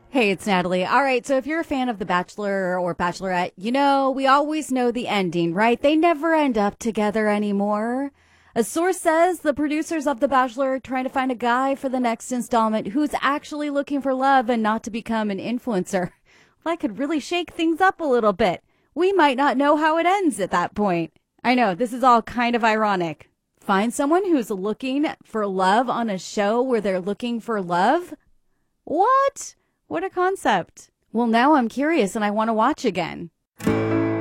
Hey, it's Natalie. All right, so if you're a fan of The Bachelor or Bachelorette, we always know the ending, right? They never end up together anymore. A source says the producers of The Bachelor are trying to find a guy for the next installment who's actually looking for love and not to become an influencer. Well, that could really shake things up a little bit. We might not know how it ends at that point. I know, this is all kind of ironic. Find someone who's looking for love on a show where they're looking for love? What? What a concept. Well, now I'm curious and I want to watch again.